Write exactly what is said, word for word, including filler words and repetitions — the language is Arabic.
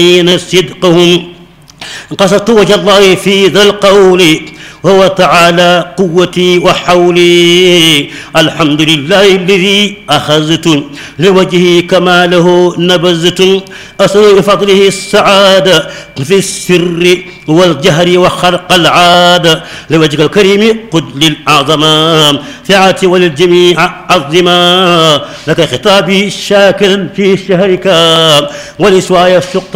صدقهم قصدت وجه الله في ذا القول وهو تعالى قوتي وحولي. الحمد لله الذي أخذت لوجهه كماله نبذت أسأل بفضله السعادة في السر والجهر وخرق العادة. لوجهك الكريم قد للأعظم فعاتي وللجميع عظما. لك خطابي شاكرا في شهرك ولسواي الشق